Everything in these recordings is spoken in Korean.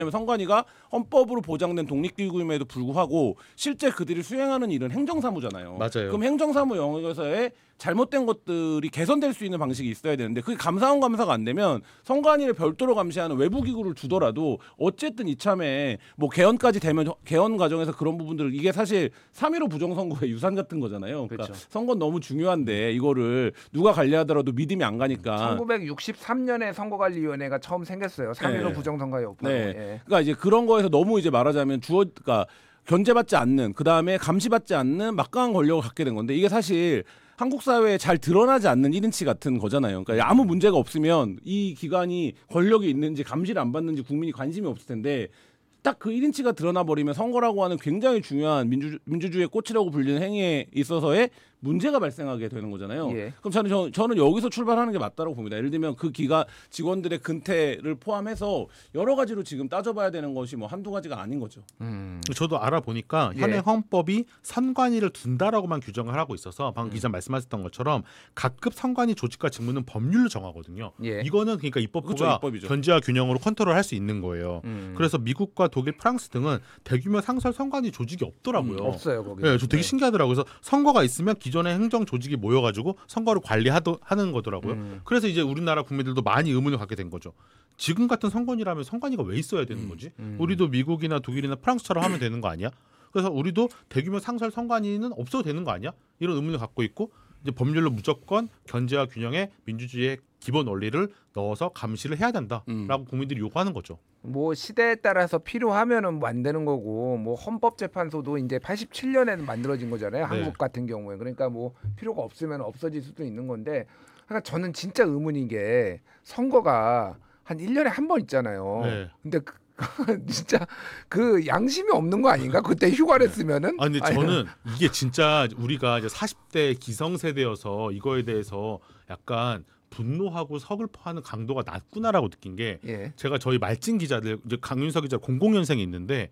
선관위가 헌법으로 보장된 독립기구임에도 불구하고 실제 그들이 수행하는 일은 행정사무잖아요. 맞아요. 그럼 행정사무 영역에서의 잘못된 것들이 개선될 수 있는 방식이 있어야 되는데 그게 감사원 감사가 안 되면 선관위를 별도로 감시하는 외부 기구를 두더라도 어쨌든 이참에 뭐 개헌까지 되면 개헌 과정에서 그런 부분들을 이게 사실 3.15 부정선거의 유산 같은 거잖아요. 그러니까 그렇죠. 선거는 너무 중요한데 이거를 누가 관리하더라도 믿음이 안 가니까 1963년에 선거관리위원회가 처음 생겼어요. 3.15 네. 부정선거 여파로. 네. 예. 그러니까 이제 그런 거에서 너무 이제 말하자면 그러니까 견제받지 않는 그 다음에 감시받지 않는 막강한 권력을 갖게 된 건데 이게 사실 한국 사회에 잘 드러나지 않는 1인치 같은 거잖아요. 그러니까 아무 문제가 없으면 이 기관이 권력이 있는지 감시를 안 받는지 국민이 관심이 없을 텐데 딱 그 1인치가 드러나 버리면 선거라고 하는 굉장히 중요한 민주주의의 꽃이라고 불리는 행위에 있어서의 문제가 발생하게 되는 거잖아요. 예. 그럼 저는 여기서 출발하는 게 맞다고 봅니다. 예를 들면 그 기관 직원들의 근태를 포함해서 여러 가지로 지금 따져봐야 되는 것이 뭐 한두 가지가 아닌 거죠. 저도 알아보니까 예. 현행 헌법이 선관위를 둔다라고만 규정을 하고 있어서 방금 기자 말씀하셨던 것처럼 각급 선관위 조직과 직무는 법률로 정하거든요. 예. 이거는 그러니까 입법부가 그렇죠, 입법이죠. 견제와 균형으로 컨트롤할 수 있는 거예요. 그래서 미국과 독일, 프랑스 등은 대규모 상설 선관위 조직이 없더라고요. 없어요 거기. 네, 저 되게 신기하더라고요. 그래서 선거가 있으면 기존의 행정 조직이 모여가지고 선거를 관리하는 거더라고요. 그래서 이제 우리나라 국민들도 많이 의문을 갖게 된 거죠. 지금 같은 선관위라면 선관위가 왜 있어야 되는 거지? 우리도 미국이나 독일이나 프랑스처럼 하면 되는 거 아니야? 그래서 우리도 대규모 상설 선관위는 없어도 되는 거 아니야? 이런 의문을 갖고 있고 이제 법률로 무조건 견제와 균형의 민주주의의 기본 원리를 넣어서 감시를 해야 된다라고 국민들이 요구하는 거죠. 뭐 시대에 따라서 필요하면은 만드는 거고 뭐 헌법재판소도 이제 87년에는 만들어진 거잖아요. 네. 한국 같은 경우에. 그러니까 뭐 필요가 없으면 없어질 수도 있는 건데 그러니까 저는 진짜 의문인 게 선거가 한 1년에 한 번 있잖아요. 네. 근데 진짜 그 양심이 없는 거 아닌가? 그때 휴가를 쓰면은. 아 근데 저는 이게 진짜 우리가 이제 40대 기성세대여서 이거에 대해서 약간 분노하고 서글퍼하는 강도가 낮구나라고 느낀 게 예. 제가 저희 말진 기자들 이제 강윤석 기자 00년생이 있는데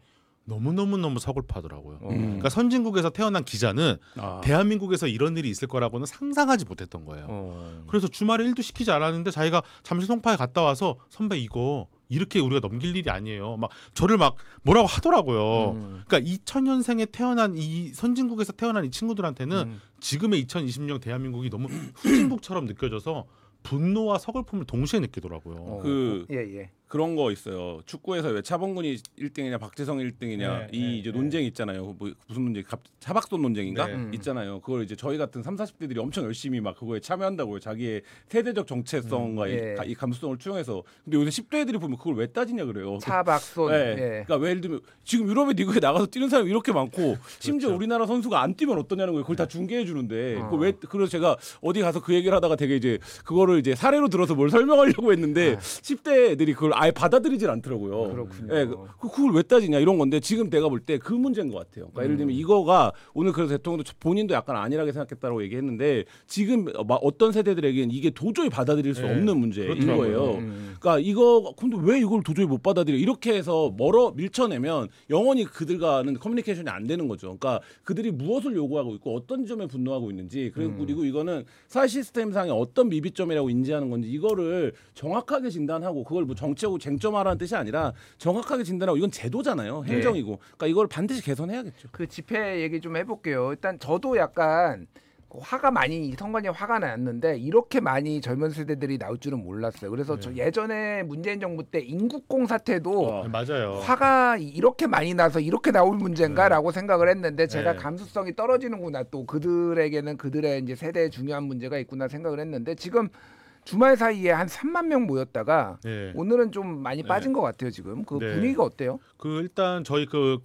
너무 서글퍼하더라고요. 그러니까 선진국에서 태어난 기자는 대한민국에서 이런 일이 있을 거라고는 상상하지 못했던 거예요. 그래서 주말에 일도 시키지 않았는데 자기가 잠실 송파에 갔다 와서 선배 이거 이렇게 우리가 넘길 일이 아니에요. 막 저를 막 뭐라고 하더라고요. 그러니까 2000년생에 태어난 이 선진국에서 태어난 이 친구들한테는 지금의 2020년 대한민국이 너무 후진국처럼 느껴져서 분노와 서글픔을 동시에 느끼더라고요. 예. 그런 거 있어요. 축구에서 왜 차범근이 1등이냐 박재성이 1등이냐 이제 논쟁이 있잖아요. 뭐 무슨 논쟁? 차박손 논쟁인가? 있잖아요. 그걸 이제 저희 같은 30, 40대들이 엄청 열심히 막 그거에 참여한다고요. 자기의 세대적 정체성과 이 감수성을 투영해서. 근데 요새 10대들이 보면 그걸 왜 따지냐 그래요. 차박손. 네. 예. 그러니까 예를 들면 지금 유럽의 리그에 나가서 뛰는 사람이 이렇게 많고 심지어 그렇죠. 우리나라 선수가 안 뛰면 어떠냐는 거예요. 그걸 다 중계해 주는데 그래서 제가 어디 가서 그 얘기를 하다가 되게 이제 그거를 이제 사례로 들어서 뭘 설명하려고 했는데 10대들이 그걸 아예 받아들이질 않더라고요. 그렇군요. 예, 그걸 왜 따지냐 이런 건데 지금 내가 볼 때 그 문제인 것 같아요. 그러니까 예를 들면 이거가 오늘 그래서 대통령도 본인도 약간 안일하게 생각했다고 얘기했는데 지금 어떤 세대들에게는 이게 도저히 받아들일 수 없는 문제인 그렇더라고요. 거예요. 그러니까 이거 근데 왜 이걸 도저히 못 받아들여? 이렇게 해서 밀쳐내면 영원히 그들과는 커뮤니케이션이 안 되는 거죠. 그러니까 그들이 무엇을 요구하고 있고 어떤 점에 분노하고 있는지 그리고 이거는 사회 시스템상의 어떤 미비점이라고 인지하는 건지 이거를 정확하게 진단하고 그걸 뭐 정치하고 쟁점하라는 뜻이 아니라 정확하게 진단하고 이건 제도잖아요. 행정이고. 그러니까 이걸 반드시 개선해야겠죠. 그 집회 얘기 좀 해볼게요. 일단 저도 약간 화가 많이 선관위 화가 났는데 이렇게 많이 젊은 세대들이 나올 줄은 몰랐어요. 그래서 저 예전에 문재인 정부 때 인국공 사태도 맞아요. 화가 이렇게 많이 나서 이렇게 나올 문제인가라고 생각을 했는데 제가 감수성이 떨어지는구나 또 그들에게는 그들의 이제 세대에 중요한 문제가 있구나 생각을 했는데 지금 주말 사이에 한 3만 명 모였다가 오늘은 좀 많이 빠진 것 같아요. 지금 그 분위기가 어때요? 그 일단 저희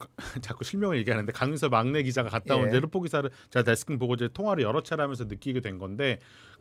자꾸 실명을 얘기하는데 강윤석 막내 기자가 갔다 온 제르포 기사를 제가 데스킹 보고 이제 통화를 여러 차례 하면서 느끼게 된 건데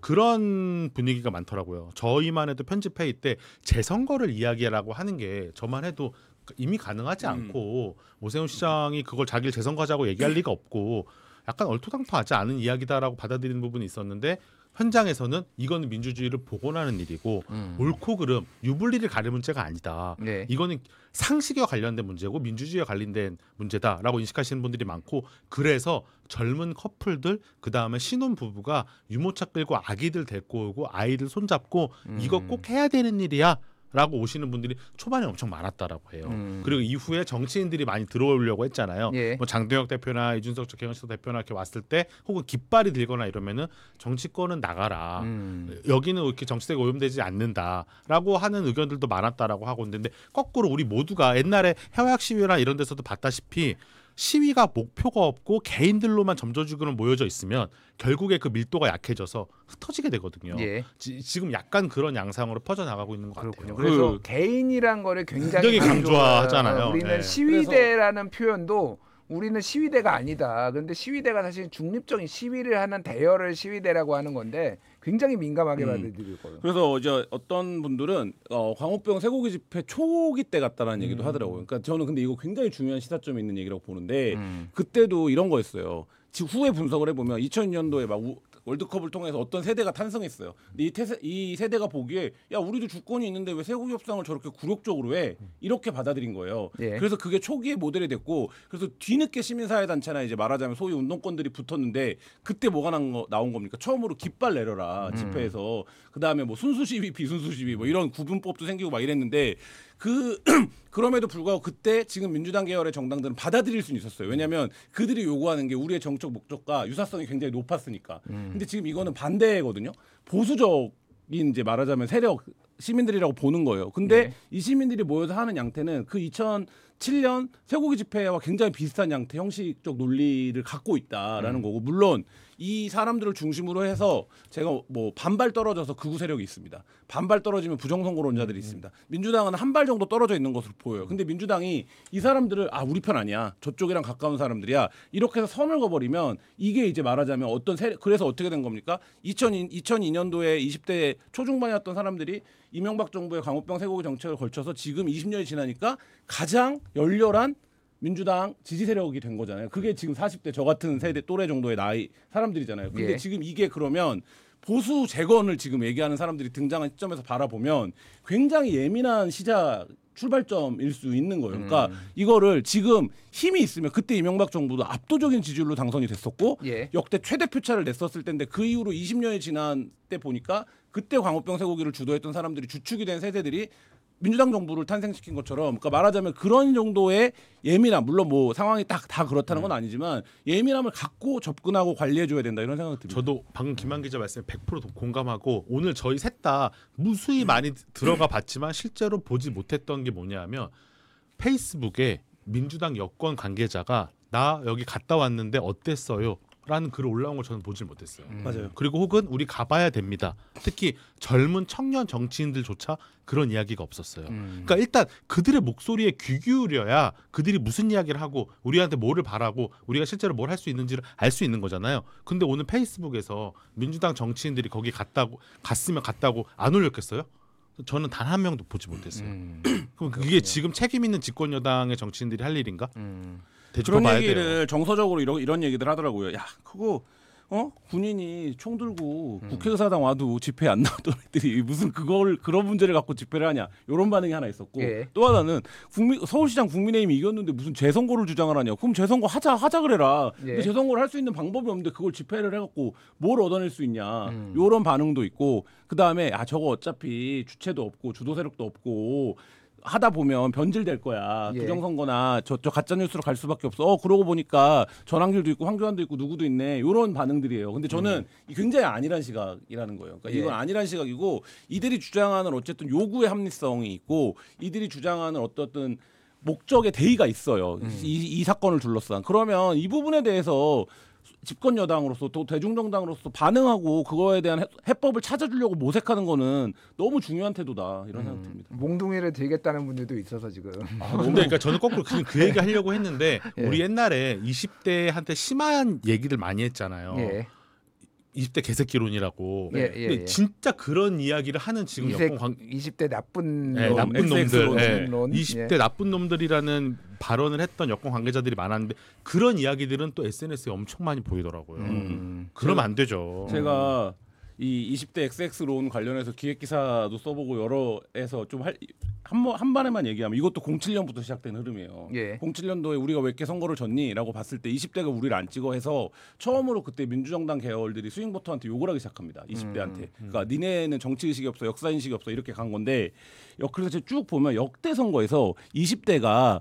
그런 분위기가 많더라고요. 저희만 해도 편집 회의 때 재선거를 이야기하라고 하는 게 저만 해도 이미 가능하지 않고 오세훈 시장이 그걸 자기를 재선거하자고 얘기할 리가 없고 약간 얼토당토하지 않은 이야기다라고 받아들이는 부분이 있었는데 현장에서는 이거는 민주주의를 복원하는 일이고 옳고 그름, 유불리를 가릴 문제가 아니다. 이거는 상식과 관련된 문제고 민주주의와 관련된 문제다라고 인식하시는 분들이 많고 그래서 젊은 커플들 그다음에 신혼 부부가 유모차 끌고 아기들 데리고 오고 아이들 손잡고 이거 꼭 해야 되는 일이야 라고 오시는 분들이 초반에 엄청 많았다라고 해요. 그리고 이후에 정치인들이 많이 들어오려고 했잖아요. 예. 뭐 장동혁 대표나 이준석 경기도 대표나 이렇게 왔을 때 혹은 깃발이 들거나 이러면은 정치권은 나가라. 여기는 이렇게 정치세가 오염되지 않는다라고 하는 의견들도 많았다라고 하고 있는데 거꾸로 우리 모두가 옛날에 해외학 시위나 이런 데서도 봤다시피 시위가 목표가 없고 개인들로만 점저주기로 모여져 있으면 결국에 그 밀도가 약해져서 흩어지게 되거든요. 예. 지금 약간 그런 양상으로 퍼져나가고 있는 것 같아요. 그래서 개인이란 거를 굉장히 강조하잖아요. 우리는 네. 시위대라는 표현도 우리는 시위대가 아니다. 그런데 시위대가 사실 중립적인 시위를 하는 대여를 시위대라고 하는 건데 굉장히 민감하게 받아들이고요. 그래서 이제 어떤 분들은 광우병 쇠고기 집회 초기 때 같다라는 얘기도 하더라고요. 그러니까 저는 근데 이거 굉장히 중요한 시사점이 있는 얘기라고 보는데 그때도 이런 거였어요. 후에 분석을 해보면 2002년도에 막 월드컵을 통해서 어떤 세대가 탄생했어요. 근데 이 세대가 보기에 야 우리도 주권이 있는데 왜 쇠고기 협상을 저렇게 굴욕적으로 해? 이렇게 받아들인 거예요. 예. 그래서 그게 초기의 모델이 됐고 그래서 뒤늦게 시민사회단체나 이제 말하자면 소위 운동권들이 붙었는데 그때 뭐가 나온 겁니까? 처음으로 깃발 내려라 집회에서 그다음에 뭐 순수 시위 비순수 시위 뭐 이런 구분법도 생기고 막 이랬는데 그럼에도 불구하고 그때 지금 민주당 계열의 정당들은 받아들일 수는 있었어요. 왜냐하면 그들이 요구하는 게 우리의 정책 목적과 유사성이 굉장히 높았으니까. 근데 지금 이거는 반대거든요. 보수적인 이제 말하자면 세력 시민들이라고 보는 거예요. 근데 네. 이 시민들이 모여서 하는 양태는 그 2007년 쇠고기 집회와 굉장히 비슷한 양태 형식적 논리를 갖고 있다라는 거고 물론 이 사람들을 중심으로 해서 제가 뭐 반발 떨어져서 극우 세력이 있습니다. 반발 떨어지면 부정선거론자들이 있습니다. 민주당은 한 발 정도 떨어져 있는 것으로 보여요. 근데 민주당이 이 사람들을 우리 편 아니야. 저쪽이랑 가까운 사람들이야. 이렇게 해서 선을 그어버리면 이게 이제 말하자면 어떤 세력 그래서 어떻게 된 겁니까? 2002년도에 20대 초중반이었던 사람들이 이명박 정부의 광우병 쇠고기 정책을 걸쳐서 지금 20년이 지나니까 가장 열렬한 민주당 지지 세력이 된 거잖아요. 그게 지금 40대 저 같은 세대 또래 정도의 나이 사람들이잖아요. 근데 예. 지금 이게 그러면 보수 재건을 지금 얘기하는 사람들이 등장한 시점에서 바라보면 굉장히 예민한 시작 출발점일 수 있는 거예요. 그러니까 이거를 지금 힘이 있으면 그때 이명박 정부도 압도적인 지지율로 당선이 됐었고 예. 역대 최대 표차를 냈었을 텐데 그 이후로 20년이 지난 때 보니까 그때 광우병 쇠고기를 주도했던 사람들이 주축이 된 세대들이 민주당 정부를 탄생시킨 것처럼 그러니까 말하자면 그런 정도의 예민함 물론 뭐 상황이 딱 다 그렇다는 건 아니지만 예민함을 갖고 접근하고 관리해줘야 된다 이런 생각이 듭니다. 저도 방금 김한 기자 말씀에 100% 공감하고 오늘 저희 셋 다 무수히 많이 들어가 봤지만 실제로 보지 못했던 게 뭐냐면 페이스북에 민주당 여권 관계자가 나 여기 갔다 왔는데 어땠어요? 라는 글을 올라온 걸 저는 보질 못했어요. 맞아요. 그리고 혹은 우리 가봐야 됩니다. 특히 젊은 청년 정치인들조차 그런 이야기가 없었어요. 그러니까 일단 그들의 목소리에 귀 기울여야 그들이 무슨 이야기를 하고 우리한테 뭐를 바라고 우리가 실제로 뭘 할 수 있는지를 알 수 있는 거잖아요. 근데 오늘 페이스북에서 민주당 정치인들이 거기 갔으면 갔다고 안 올렸겠어요? 저는 단 한 명도 보지 못했어요. 그럼 그게 지금 책임 있는 집권 여당의 정치인들이 할 일인가? 그런 봐야 얘기를 돼요. 정서적으로 이런 얘기들 하더라고요. 야 그거 군인이 총 들고 국회의사당 와도 집회 안 나왔던 애들이 무슨 그런 문제를 갖고 집회를 하냐 이런 반응이 하나 있었고 예. 또 하나는 서울시장 국민의힘이 이겼는데 무슨 재선거를 주장을 하냐 그럼 재선거 하자 그래라 예. 근데 재선거를 할 수 있는 방법이 없는데 그걸 집회를 해갖고 뭘 얻어낼 수 있냐 이런 반응도 있고 그 다음에 저거 어차피 주체도 없고 주도 세력도 없고 하다 보면 변질될 거야. 예. 부정선거나 저 가짜 뉴스로 갈 수밖에 없어. 그러고 보니까 전환길도 있고 황교안도 있고 누구도 있네. 이런 반응들이에요. 근데 저는 굉장히 안일한 시각이라는 거예요. 그러니까 이건 안일한 시각이고 이들이 주장하는 어쨌든 요구의 합리성이 있고 이들이 주장하는 어떤 목적의 대의가 있어요. 이 사건을 둘러싼. 그러면 이 부분에 대해서 집권 여당으로서 또 대중정당으로서 반응하고 그거에 대한 해법을 찾아주려고 모색하는 거는 너무 중요한 태도다 이런 생각 듭니다. 몽둥이를 들겠다는 분들도 있어서 지금. 근데 그러니까 저는 거꾸로 그 얘기 하려고 했는데 예. 우리 옛날에 20대한테 심한 얘기를 많이 했잖아요. 예. 20대 개새끼론이라고. 예, 근데 진짜 그런 이야기를 하는 지금 여권 20대 나쁜 네, 놈, 나쁜 놈들, XX론. 20대 나쁜 놈들이라는 발언을 했던 여권 관계자들이 많았는데 그런 이야기들은 또 SNS에 엄청 많이 보이더라고요. 그러면 안 되죠. 제가 이 20대 XX론 관련해서 기획 기사도 써보고 여러에서 좀 한 번에만 얘기하면 이것도 07년부터 시작된 흐름이에요. 예. 07년도에 우리가 왜 이렇게 선거를 졌니?라고 봤을 때 20대가 우리를 안 찍어 해서 처음으로 그때 민주정당 계열들이 스윙보터한테 욕을 하기 시작합니다. 20대한테. 그러니까 니네는 정치 의식이 없어, 역사 인식이 없어 이렇게 간 건데 그래서 쭉 보면 역대 선거에서 20대가